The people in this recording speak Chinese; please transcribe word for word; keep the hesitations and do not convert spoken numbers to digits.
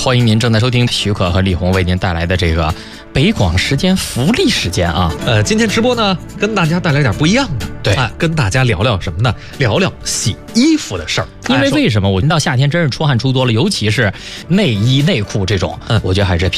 欢迎您正在收听许可和李红为您带来的这个北广时间福利时间啊。 呃，今天直播呢，跟大家带来点不一样的， 对， 啊，跟大家聊聊什么呢？聊聊洗衣服的事儿。 因为为什么我到夏天真是出汗出多了，尤其是内衣内裤这种，嗯，我觉得还是